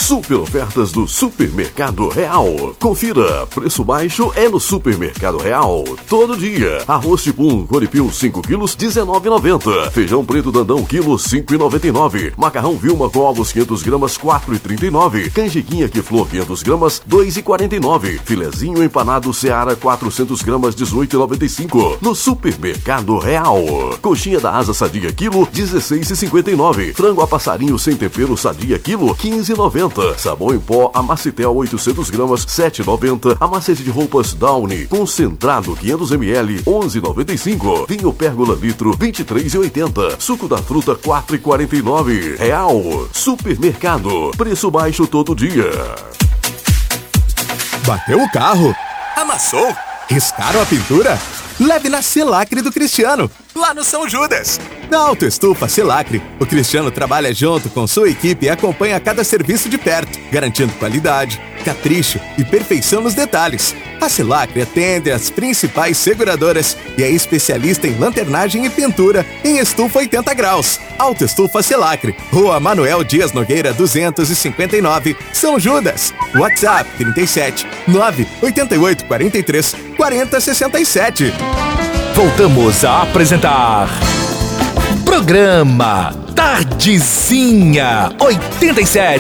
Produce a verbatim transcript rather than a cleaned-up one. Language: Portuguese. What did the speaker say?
Super ofertas do Supermercado Real. Confira, preço baixo é no Supermercado Real. Todo dia. Arroz Tipum, Coripil cinco quilos, dezenove reais e noventa centavos. Feijão preto Dandão, quilo, cinco reais e noventa e nove centavos. Macarrão Vilma com ovos quinhentas gramas, quatro reais e trinta e nove centavos. Canjiquinha Quiflor quinhentas gramas, dois reais e quarenta e nove centavos. Filezinho empanado Seara quatrocentas gramas, dezoito reais e noventa e cinco centavos. No Supermercado Real. Coxinha da Asa Sadia quilo, dezesseis reais e cinquenta e nove centavos. Frango a passarinho sem tempero Sadia quilo, quinze reais e noventa centavos. Sabão em pó Amacitel oitocentas gramas, sete reais e noventa centavos. Amacete de roupas Downy concentrado quinhentos mililitros, onze reais e noventa e cinco centavos. Vinho Pérgola litro, vinte e três reais e oitenta centavos. Suco da fruta, quatro reais e quarenta e nove centavos. Real. Supermercado. Preço baixo todo dia. Bateu o carro? Amassou? Riscaram a pintura? Leve na Selacre do Cristiano, lá no São Judas. Na Autoestufa Selacre, o Cristiano trabalha junto com sua equipe e acompanha cada serviço de perto, garantindo qualidade, capricho e perfeição nos detalhes. A Selacre atende as principais seguradoras e é especialista em lanternagem e pintura em estufa oitenta graus. Autoestufa Selacre, Rua Manuel Dias Nogueira duzentos e cinquenta e nove, São Judas. WhatsApp trinta e sete, nove oito oito, quarenta e três, quarenta, sessenta e sete. Voltamos a apresentar Programa Tardezinha oitenta e sete.